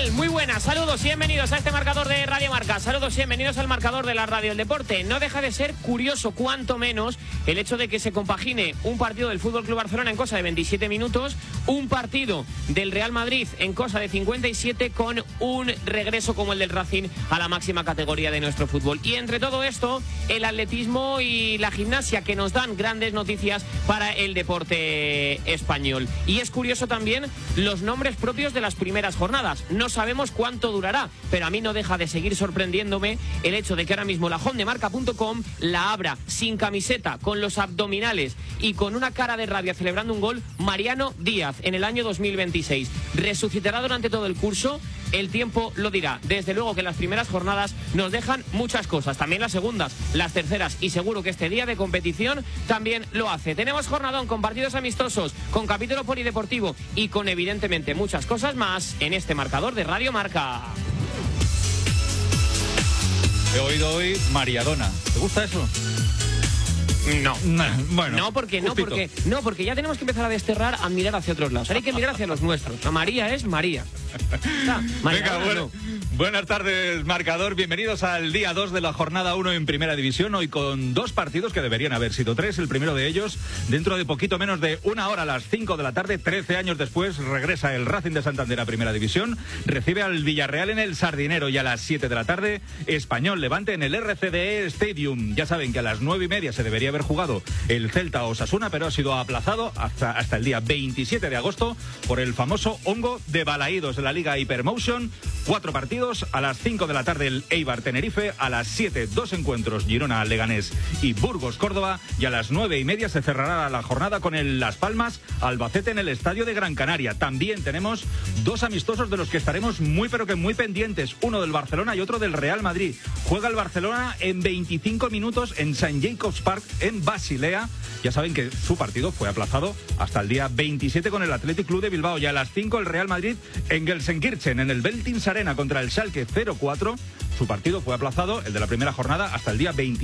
tal? Muy buenas, saludos y bienvenidos a este marcador de Radio Marca. Saludos y bienvenidos al marcador de la Radio del Deporte. No deja de ser curioso, cuanto menos, el hecho de que se compagine un partido del FC Barcelona en cosa de 27 minutos, un partido del Real Madrid en cosa de 57 con un regreso como el del Racing a la máxima categoría de nuestro fútbol. Y entre todo esto, el atletismo y la gimnasia, que nos dan grandes noticias para el deporte español. Y es curioso también los nombres propios de las primeras jornadas. No sabemos cuánto durará, pero a mí no deja de seguir sorprendiéndome el hecho de que ahora mismo la hondemarca.com la abra sin camiseta, con los abdominales y con una cara de rabia celebrando un gol Mariano Díaz en el año 2026. ¿Resucitará durante todo el curso? El tiempo lo dirá. Desde luego que las primeras jornadas nos dejan muchas cosas, también las segundas, las terceras, y seguro que este día de competición también lo hace. Tenemos jornadón con partidos amistosos, con capítulo polideportivo y con evidentemente muchas cosas más en este marcador de Radio Marca. He oído hoy Mariadona. ¿Te gusta eso? No. Bueno, no, porque ya tenemos que empezar a desterrar, a mirar hacia otros lados. Ahora hay que mirar hacia los nuestros. La María es María. Venga, buenas tardes, marcador. Bienvenidos al día 2 de la jornada 1 en Primera División. Hoy con dos partidos que deberían haber sido tres. El primero de ellos, dentro de poquito menos de una hora, a las 5 de la tarde, 13 años después, regresa el Racing de Santander a Primera División. Recibe al Villarreal en el Sardinero, y a las 7 de la tarde, Español Levante en el RCDE Stadium. Ya saben que a las 9:30 se debería haber jugado el Celta Osasuna, pero ha sido aplazado hasta el día 27 de agosto por el famoso hongo de Balaídos de la Liga Hypermotion. 4 partidos, a las 5 de la tarde el Eibar Tenerife, a las 7 2 encuentros Girona Leganés y Burgos Córdoba, y a las 9:30 se cerrará la jornada con el Las Palmas Albacete en el Estadio de Gran Canaria. También tenemos dos amistosos de los que estaremos muy pero que muy pendientes, uno del Barcelona y otro del Real Madrid. Juega el Barcelona en 25 minutos en St. Jacobs Park en Basilea. Ya saben que su partido fue aplazado hasta el día 27 con el Athletic Club de Bilbao, y a las 5 el Real Madrid en Gelsenkirchen en el Veltins Arena contra el Schalke 04. Su partido fue aplazado, el de la primera jornada, hasta el día 27.